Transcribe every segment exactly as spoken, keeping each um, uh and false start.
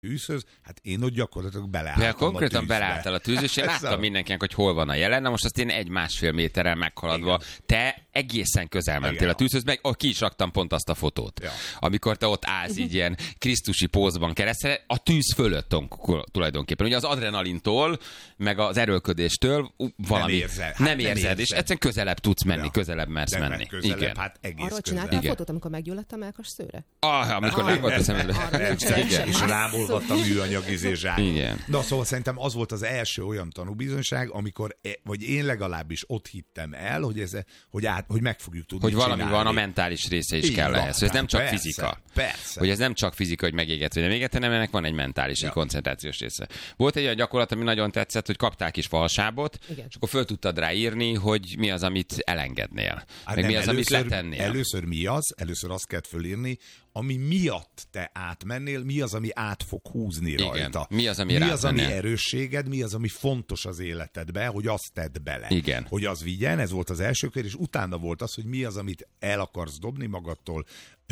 tűzhöz, hát én ott gyakorlatilag beleálltam a konkrétan tűzbe. beleálltál a tűz, és én láttam mindenkinek, hogy hol van a jelen. Na most azt én egy-másfél méterrel meghaladva, igen. Te egészen közel mentél igen. a tűzhöz, meg ki is raktam pont azt a fotót. Ja. Amikor te ott állsz így ilyen krisztusi pózban keresztül, a tűz fölött tulajdonképpen. Ugye az adrenalintól, meg az erőlködéstől valami nem érzed, hát nem nem érzed, érzed. És egyszerűen közelebb tudsz menni, ja. közelebb mersz de menni. Közelebb, igen. Hát egész arról csináltál a fotót, amikor meggyulladt a mellkas szőre? Ah, amikor nem volt a szemedben. És rámolvadt a műanyag izézsák. Igen. Na szóval szerintem az volt az első olyan tanúbizonyság, amikor, vagy én legalábbis ott hittem el, hogy, ez, hogy, át, hogy meg fogjuk tudni Hogy valami csinálni. van, a mentális része is így kell van, ehhez. Hogy ez nem csak persze, fizika. Persze. Hogy ez nem csak fizika, hogy megéget vagy nem éget, hanem ennek van egy mentális, ja. egy koncentrációs része. Volt egy olyan gyakorlat, ami nagyon tetszett, hogy kapták is falsábot, igen. és akkor föl tudtad rá írni, hogy mi az, amit elengednél. Hát meg mi az, először, amit letennél. Először mi az? Először azt kell fölírni, ami miatt te átmennél, mi az, ami át fog húzni igen. rajta. Mi az, ami, mi az, ami mennél. erősséged, mi az, ami fontos az életedbe, hogy azt tedd bele. Igen. Hogy az vigyen, ez volt az első kör, és utána volt az, hogy mi az, amit el akarsz dobni magadtól,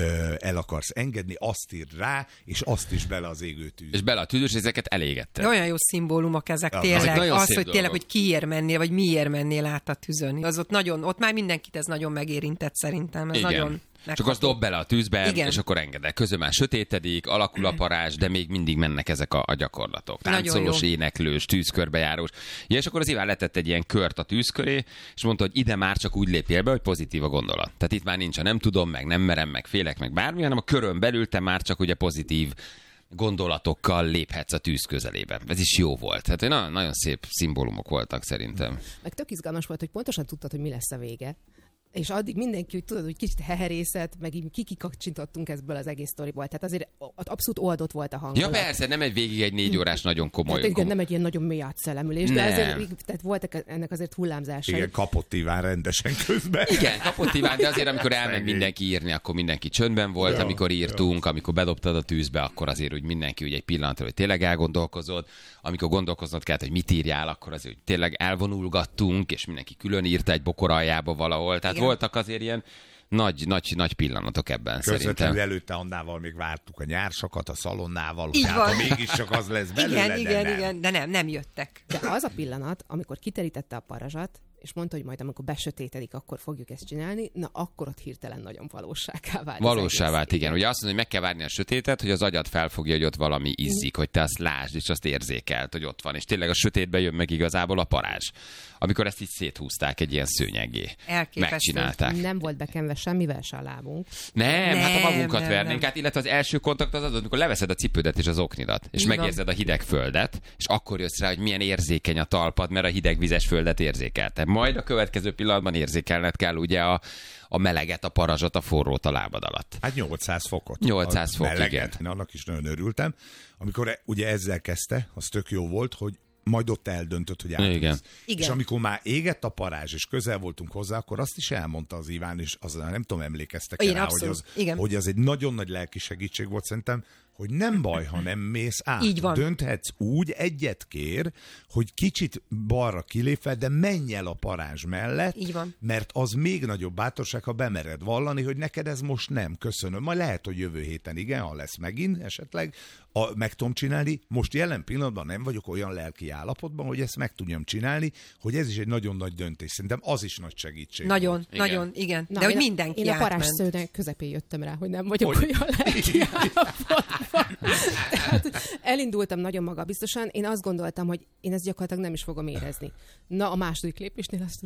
el akarsz engedni, azt írd rá, és azt is bele az égő tűz. És bele a tűz, és ezeket elégetted. De olyan jó szimbólumok ezek ja, tényleg. Az, hogy dolgok. Tényleg, hogy kiért mennél, vagy miért mennél át a tűzön. Az ott nagyon, ott már mindenkit ez nagyon megérintett szerintem. Ez igen. nagyon csak azt dob bele a tűzbe, igen. és akkor engedek. Közben már sötétedik, alakul a parázs, de még mindig mennek ezek a, a gyakorlatok. Táncolós, éneklős, tűzkörbejárós. Ja, és akkor az Iván letett egy ilyen kört a tűz köré, és mondta, hogy ide már csak úgy lépjél be, hogy pozitív a gondolat. Tehát itt már nincs a nem tudom, meg nem merem, meg félek, meg bármi, hanem a körön belül te már csak ugye pozitív gondolatokkal léphetsz a tűz közelébe. Ez is jó volt. Hát nagyon, nagyon szép szimbólumok voltak szerintem. Meg tök izgalmas volt, hogy pontosan tudtad, hogy mi lesz a vége. És addig mindenki, hogy tudod, hogy kicsit heherészet, meg így kikikacsintottunk ebből az egész sztoriból. Tehát azért abszolút oldott volt a hangulat. Ja persze, nem egy végig egy négy órás nagyon komoly. Tehát igen, nem egy ilyen nagyon mély átszellemülés, de azért tehát voltak ennek azért hullámzásai. Igen, kapott Iván rendesen közben. Igen, kapott Iván, de azért amikor elment mindenki írni, akkor mindenki csöndben volt, ja, amikor írtunk, ja. amikor bedobtad a tűzbe, akkor azért úgy mindenki ugye egy pillanatra, hogy tényleg elgondolkozod, amikor gondolkoznod kellett, hogy mit írjál, akkor azért hogy tényleg elvonulgattunk, és mindenki külön írta egy bokor aljába valahol. Tehát igen. voltak azért ilyen nagy, nagy, nagy pillanatok ebben közvetlenül szerintem. Közvetlenül előtte Annával még vártuk a nyársakat a szalonnával, így tehát van. ha mégiscsak az lesz belőle, igen, de igen, nem. igen, de nem, nem jöttek. De az a pillanat, amikor kiterítette a parazsat, és mondta, hogy majd amikor besötétedik, akkor fogjuk ezt csinálni, na akkor ott hirtelen nagyon valóságá vált. Valósá vált, igen. Ugye azt mondja, hogy meg kell várni a sötétet, hogy az agyad felfogja, hogy ott valami izzik, hogy te azt lásd, és azt érzékelt, hogy ott van. És tényleg a sötétben jön meg igazából a parázs. Amikor ezt így széthúzták egy ilyen szőnyeggé. Megcsinálták. Nem volt bekenve semmivel se a lábunk. Nem, nem, hát a magunkat nem, vernénk nem. át, illetve az első kontakt az az, amikor leveszed a cipődet és az oknidat, és igen. megérzed a hideg földet, és akkor jössz rá, hogy milyen érzékeny a talpad, mert a hidegvizes földet érzékelte. Majd a következő pillanatban érzékelned kell ugye a, a meleget, a parazsot, a forrót a lábad alatt. Hát nyolcszáz fokot. nyolcszáz fok, meleget. igen. Én annak is nagyon örültem. Amikor ugye ezzel kezdte, az tök jó volt, hogy majd ott eldöntött, hogy átvisz. Igen. És amikor már égett a parázs, és közel voltunk hozzá, akkor azt is elmondta az Iván, és az, nem tudom, emlékeztek Én rá, hogy abszolút. az, Igen. hogy az egy nagyon nagy lelki segítség volt szerintem, hogy nem baj, ha nem mész át. Így van. Dönthetsz úgy, egyet kér, hogy kicsit balra kilépve, de menj el a parázs mellett, így van. mert az még nagyobb bátorság, ha bemered vallani, hogy neked ez most nem, köszönöm. Majd lehet, hogy jövő héten igen, ha lesz megint esetleg, a, meg tudom csinálni. Most jelen pillanatban nem vagyok olyan lelki állapotban, hogy ezt meg tudjam csinálni, hogy ez is egy nagyon nagy döntés. Szerintem az is nagy segítség. Nagyon, volt. nagyon, igen. igen. Na, de hogy én mindenki Én a parázs átment. szőnyeg közepén jöttem rá, hogy nem vagyok Hogy? olyan lelki állapotban. Tehát elindultam nagyon magabiztosan, én azt gondoltam, hogy én ezt gyakorlatilag nem is fogom érezni. Na, a második lépésnél azt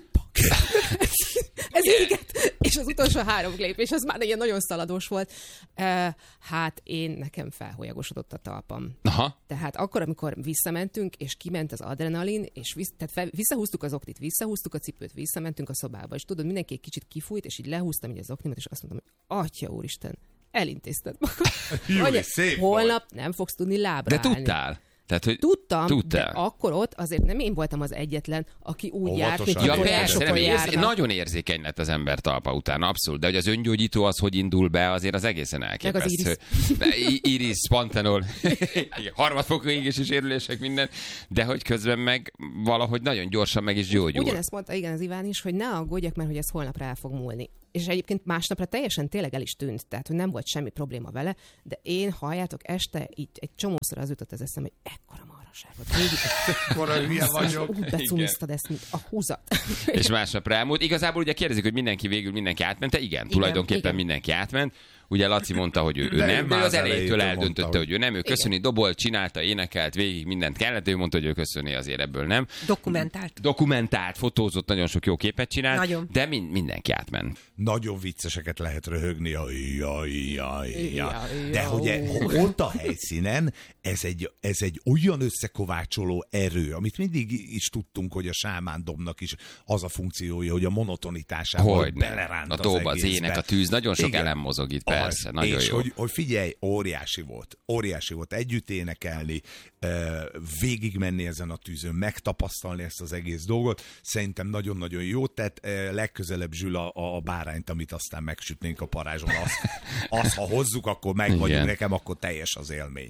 ez éget! És az utolsó három lépés, az már ilyen nagyon szaladós volt. Uh, hát én, nekem felhólyagosodott a talpam. Aha. Tehát akkor, amikor visszamentünk, és kiment az adrenalin, és visz, tehát fel, visszahúztuk az oknit, visszahúztuk a cipőt, visszamentünk a szobába, és tudod, mindenki egy kicsit kifújt, és így lehúztam így az oknimat, és azt mondtam, hogy atya úristen, elintézted magad. Jó, Anya, szép holnap volt. nem fogsz tudni lábra De állni. tudtál? Tehát, hogy Tudtam, tudtál. de akkor ott azért nem én voltam az egyetlen, aki úgy járt, mint Óvatosan. Ja, olyan persze, nem, sokan érz, járnak. nagyon érzékeny lett az ember talpa utána, abszolút. De hogy az öngyógyító az, hogy indul be, azért az egészen elképesztő. Meg az iris. Iris, Pantenol, harmadfokú égési sérülések, minden, de hogy közben meg valahogy nagyon gyorsan meg is gyógyul. Ugyanezt mondta igen az Iván is, hogy ne aggódjak, mert hogy ez holnapra el fog múlni. és egyébként másnapra teljesen tényleg el is tűnt, tehát hogy nem volt semmi probléma vele, de én, halljátok, este így egy csomószor az jutott az eszem, hogy ekkora marhaságot. Végig, ekkora hülye vagyok. Úgy becumiztad ezt, mint a húzat. És másnapra elmúlt. Igazából ugye kérdezik, hogy mindenki végül mindenki átment, igen, igen tulajdonképpen igen. mindenki átment. Ugye Laci mondta, hogy ő, ő nem, de az elejétől eldöntötte, mondta, hogy ő nem, ő köszöni, dobolt, csinálta, énekelt, végig mindent kellett, ő mondta, hogy ő köszöni, azért ebből nem. Dokumentált. Dokumentált, fotózott, nagyon sok jó képet csinált, nagyon. De mind, mindenki átment. Nagyon vicceseket lehet röhögni, jaj, jaj, jaj, jaj. De hogy ott a helyszínen ez egy, ez egy olyan összekovácsoló erő, amit mindig is tudtunk, hogy a sámándomnak is az a funkciója, hogy a monotonitásával beleránt a dob, az ének, a tűz, nagyon sok elem mozog itt. Persze, az, nagyon és jó. Hogy, hogy figyelj, óriási volt. Óriási volt együtt énekelni, végigmenni ezen a tűzön, megtapasztalni ezt az egész dolgot. Szerintem nagyon-nagyon jó tett. Legközelebb Zsül a, a bárányt, amit aztán megsütnénk a parázson. Azt, azt ha hozzuk, akkor meg vagyunk, nekem akkor teljes az élmény.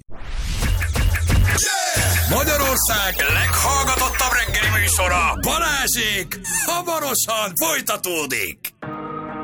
Yeah! Magyarország leghallgatottabb reggeli műsora, Balázsék hamarosan folytatódik.